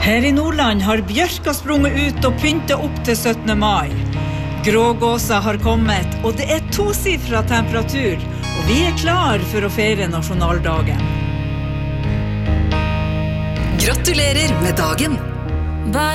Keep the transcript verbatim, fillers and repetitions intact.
Her i Nordland har bjørka sprunget ut og pyntet opp til syttende mai. Grågåsa har kommet, og det er tosifret temperatur, og vi er klar for å feire nasjonaldagen. Gratulerer med dagen!